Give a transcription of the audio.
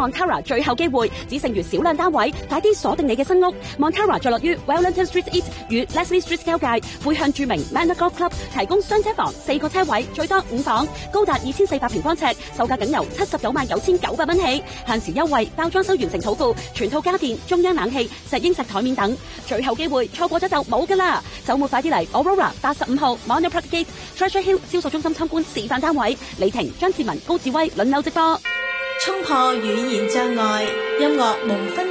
Montara 最後機會，只剩餘少量單位，快啲鎖定你嘅新屋。Montara 坐落於 Wellington Street East 與 Leslie Street 交界，會向著名 Manor Golf Club 提供雙車房，4個車位，最多5房，高達2400平方尺，售價僅由799900蚊起，限時優惠，包裝修完成土庫，全套家電、中央冷氣、石英石台面等，最後機會，錯過咗就冇㗎啦！週末快啲嚟 Aurora 85號 Monmouth Park Gate Treasure Hill 銷售中心參觀示範單位，李婷、張志文、高志威輪流直播。 衝破語言障礙，音樂無分